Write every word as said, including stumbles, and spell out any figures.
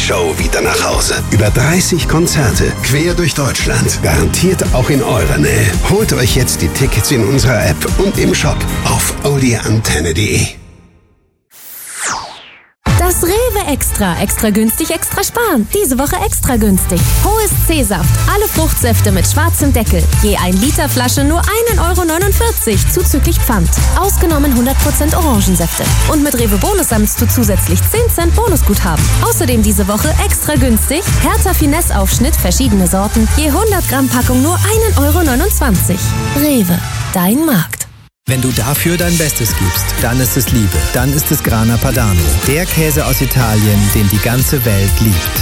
Show wieder nach Hause. Über dreißig Konzerte, quer durch Deutschland. Garantiert auch in eurer Nähe. Holt euch jetzt die Tickets in unserer App und im Shop auf audioantenne punkt de. Das Rewe Extra. Extra günstig, extra sparen. Diese Woche extra günstig. Hohes C-Saft. Alle Fruchtsäfte mit schwarzem Deckel. Je ein Liter Flasche nur ein Euro neunundvierzig zuzüglich Pfand. Ausgenommen hundert Prozent Orangensäfte. Und mit Rewe Bonus sammelst du zusätzlich zehn Cent Bonusguthaben. Außerdem diese Woche extra günstig. Hertha Finesse Aufschnitt, verschiedene Sorten. Je hundert Gramm Packung nur ein Euro neunundzwanzig. Rewe. Dein Markt. Wenn du dafür dein Bestes gibst, dann ist es Liebe. Dann ist es Grana Padano. Der Käse aus Italien, den die ganze Welt liebt.